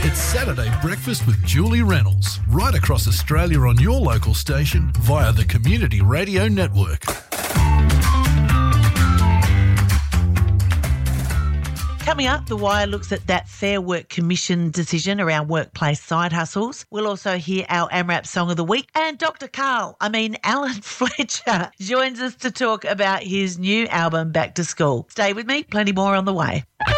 It's Saturday Breakfast with Julie Reynolds, right across Australia on your local station via the Community Radio Network. Coming up, The Wire looks at that Fair Work Commission decision around workplace side hustles. We'll also hear our AMRAP Song of the Week. And Alan Fletcher joins us to talk about his new album, Back to School. Stay with me, plenty more on the way.